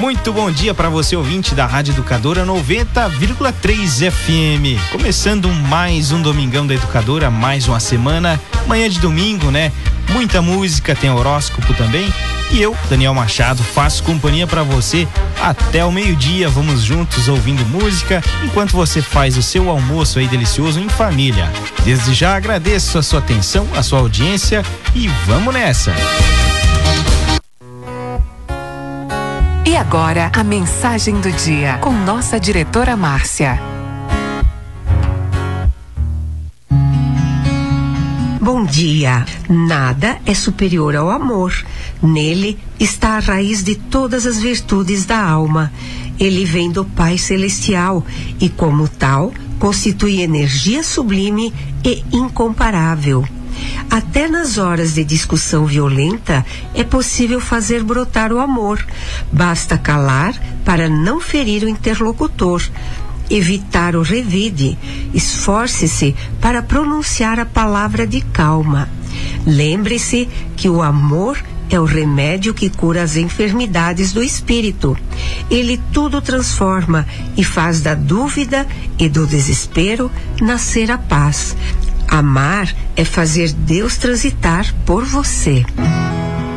Muito bom dia para você, ouvinte da Rádio Educadora 90,3 FM. Começando mais um Domingão da Educadora, mais uma semana, manhã de domingo, né? Muita música, tem horóscopo também. E eu, Daniel Machado, faço companhia para você até o meio-dia. Vamos juntos ouvindo música enquanto você faz o seu almoço aí delicioso em família. Desde já agradeço a sua atenção, a sua audiência e vamos nessa. E agora, a mensagem do dia com nossa diretora Márcia. Bom dia. Nada é superior ao amor. Nele está a raiz de todas as virtudes da alma. Ele vem do Pai Celestial e, como tal, constitui energia sublime e incomparável. Até nas horas de discussão violenta é possível fazer brotar o amor. Basta calar para não ferir o interlocutor. Evitar o revide. Esforce-se para pronunciar a palavra de calma. Lembre-se que o amor é o remédio que cura as enfermidades do espírito. Ele tudo transforma e faz da dúvida e do desespero nascer a paz. Amar é fazer Deus transitar por você.